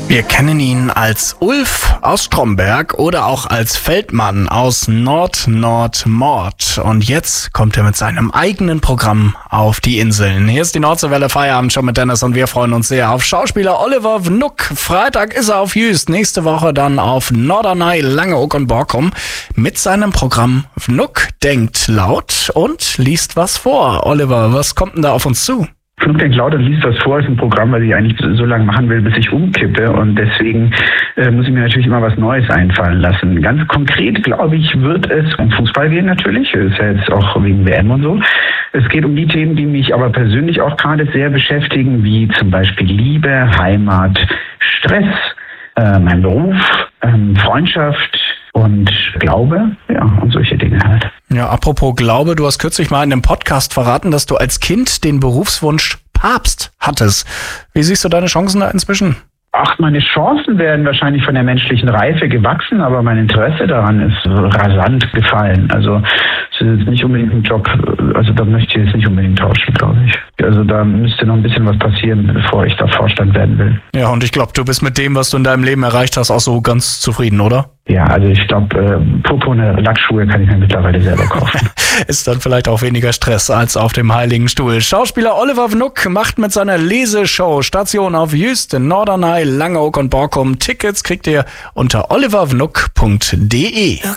Wir kennen ihn als Ulf aus Stromberg oder auch als Feldmann aus Nord-Nord-Mord. Und jetzt kommt er mit seinem eigenen Programm auf die Inseln. Hier ist die Nordseewelle Feierabend schon mit Dennis und wir freuen uns sehr auf Schauspieler Oliver Wnuk. Freitag ist er auf Jüst, nächste Woche dann auf Norderney, Langeoog und Borkum mit seinem Programm Wnuk denkt laut und liest was vor. Oliver, was kommt denn da auf uns zu? Wnuk denkt laut und liest was vor, ist ein Programm, was ich eigentlich so lange machen will, bis ich umkippe. Und deswegen muss ich mir natürlich immer was Neues einfallen lassen. Ganz konkret, glaube ich, wird es um Fußball gehen natürlich. Das ist ja jetzt auch wegen WM und so. Es geht um die Themen, die mich aber persönlich auch gerade sehr beschäftigen, wie zum Beispiel Liebe, Heimat, Stress, mein Beruf, Freundschaft und Glaube, ja, und solche Dinge halt. Ja, apropos Glaube, du hast kürzlich mal in einem Podcast verraten, dass du als Kind den Berufswunsch Papst hattest. Wie siehst du deine Chancen da inzwischen? Ach, meine Chancen werden wahrscheinlich von der menschlichen Reife gewachsen, aber mein Interesse daran ist rasant gefallen. Also es ist jetzt nicht unbedingt ein Job, also da möchte ich jetzt nicht unbedingt tauschen, glaube ich. Also da müsste noch ein bisschen was passieren, bevor ich da Vorstand werden will. Ja, und ich glaube, du bist mit dem, was du in deinem Leben erreicht hast, auch so ganz zufrieden, oder? Ja, also ich glaube, purpurne Lackschuhe kann ich mir mittlerweile selber kaufen. Ist dann vielleicht auch weniger Stress als auf dem Heiligen Stuhl. Schauspieler Oliver Wnuk macht mit seiner Leseshow Station auf Jüst, Norderney, Langeoog und Borkum. Tickets kriegt ihr unter oliverwnuk.de.